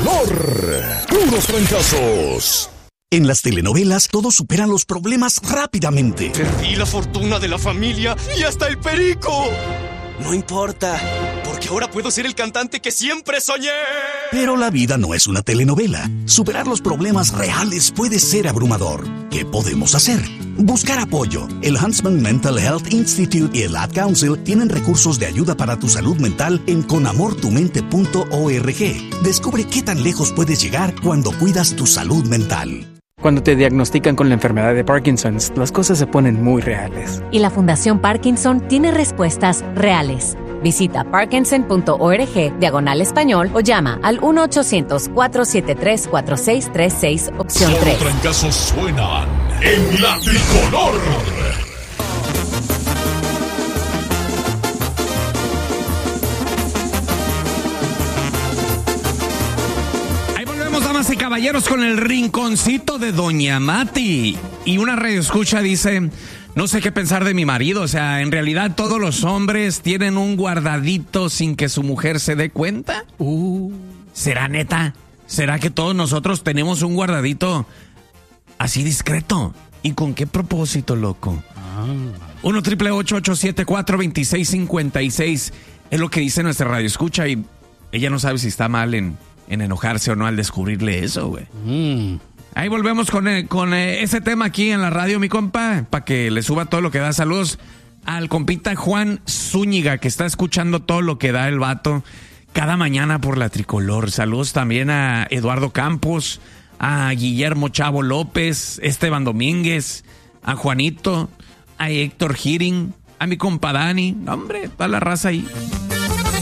tricolor. Puros trancazos. En las telenovelas, todos superan los problemas rápidamente. Perdí la fortuna de la familia y hasta el perico. No importa, porque ahora puedo ser el cantante que siempre soñé. Pero la vida no es una telenovela. Superar los problemas reales puede ser abrumador. ¿Qué podemos hacer? Buscar apoyo. El Huntsman Mental Health Institute y el Ad Council tienen recursos de ayuda para tu salud mental en conamortumente.org. Descubre qué tan lejos puedes llegar cuando cuidas tu salud mental. Cuando te diagnostican con la enfermedad de Parkinson's, las cosas se ponen muy reales. Y la Fundación Parkinson tiene respuestas reales. Visita parkinson.org/español o llama al 1-800-473-4636, opción 3. Solo trancazos suenan en la tricolor. Damas y caballeros, con el rinconcito de Doña Mati. Y una radioescucha dice: no sé qué pensar de mi marido. O sea, en realidad todos los hombres tienen un guardadito sin que su mujer se dé cuenta. ¿Será neta? ¿Será que todos nosotros tenemos un guardadito así discreto? ¿Y con qué propósito, loco? 1-888-874-2656 es lo que dice nuestra radioescucha, y ella no sabe si está mal en enojarse o no al descubrirle eso, güey. Ahí volvemos con ese tema aquí en la radio, mi compa, para que le suba todo lo que da. Saludos al compita Juan Zúñiga, que está escuchando todo lo que da el vato cada mañana por la tricolor. Saludos también a Eduardo Campos, a Guillermo Chavo López, Esteban Domínguez, a Juanito, a Héctor Giring, a mi compa Dani. Hombre, toda la raza ahí.